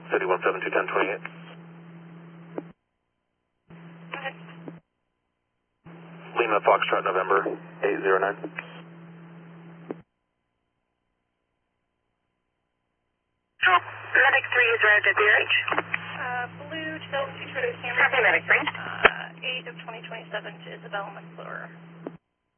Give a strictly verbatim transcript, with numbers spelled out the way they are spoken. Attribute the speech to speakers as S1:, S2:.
S1: City one seven two ten twenty-eight.
S2: Go ahead.
S1: Lima Foxtrot November eight zero nine.
S2: Medic three is arrived at B R H.
S3: Uh, blue two thousand two Toyota Camry.
S2: Copy, Medic three.
S3: Uh, eight of twenty twenty-seven to Isabel McClure.